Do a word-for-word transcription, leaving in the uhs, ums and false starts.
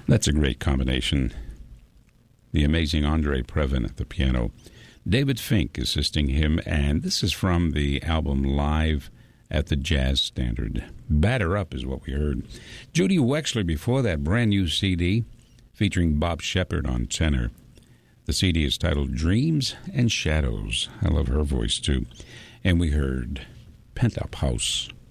That's a great combination. The amazing Andre Previn at the piano. David Fink assisting him, and this is from the album Live at the Jazz Standard. Batter Up is what we heard. Judy Wexler before that, brand new C D featuring Bob Shepard on tenor. The C D is titled Dreams and Shadows. I love her voice too. And we heard Pent Up House.